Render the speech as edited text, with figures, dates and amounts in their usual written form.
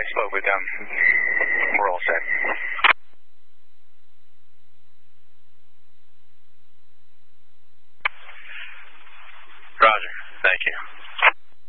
I spoke with them. We're all set. Roger. Thank you.